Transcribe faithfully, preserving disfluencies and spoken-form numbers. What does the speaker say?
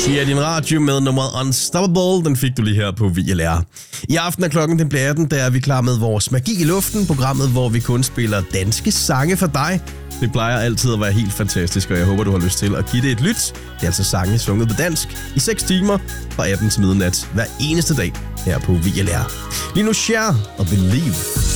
Share din radio med nummeret Unstoppable. Den fik du lige her på V L R. I aften er klokken den bliver atten, der er vi klar med vores Magi i Luften, programmet, hvor vi kun spiller danske sange for dig. Det plejer altid at være helt fantastisk, og jeg håber, du har lyst til at give det et lyt. Det er altså sange sunget på dansk i seks timer fra atten til midnat hver eneste dag her på V L R. Lige nu Cher og Believe.